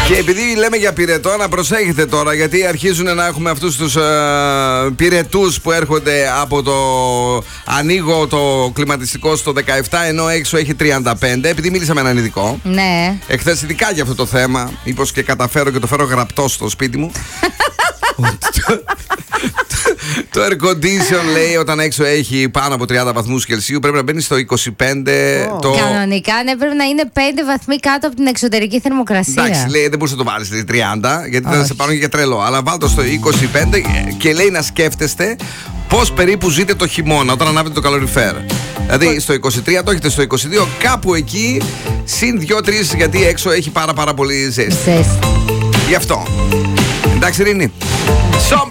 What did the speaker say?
Και επειδή λέμε για πυρετό, να προσέχετε τώρα, γιατί αρχίζουν να έχουμε αυτούς τους πυρετούς που έρχονται από το ανοίγω το κλιματιστικό στο 17, ενώ έξω έχει 35. Επειδή μίλησα με έναν ειδικό. Ναι. Εχθές ειδικά για αυτό το θέμα, μήπως και καταφέρω και το φέρω γραπτό στο σπίτι μου. Το air condition λέει όταν έξω έχει πάνω από 30 βαθμούς Κελσίου πρέπει να μπαίνει στο 25. Κανονικά ναι, πρέπει να είναι 5 βαθμοί κάτω από την εξωτερική θερμοκρασία. Εντάξει, λέει δεν μπορείς να το βάλεις 30 γιατί θα σε πάρουν και για τρελό. Αλλά βάλτε στο 25 και λέει να σκέφτεστε πώς περίπου ζείτε το χειμώνα όταν ανάβετε το καλοριφέρ. Δηλαδή στο 23 το έχετε στο 22, κάπου εκεί συν 2-3 γιατί έξω έχει πάρα πολύ ζέστη. Γι' αυτό. Εντάξει, Ειρήνη.